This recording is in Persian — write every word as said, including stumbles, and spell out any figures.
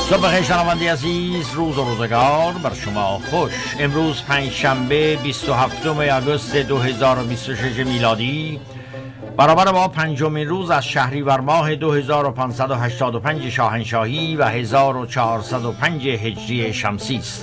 صبح بخیر شنونده عزیز، روز و روزگار بر شما خوش. امروز پنج شنبه بیست و هفتم آگوست دو هزار و بیست و شش میلادی، برابر با پنجمین روز از شهریور ماه دو هزار و پانصد و هشتاد و پنج شاهنشاهی و هزار و چهارصد و پنج هجری شمسی است.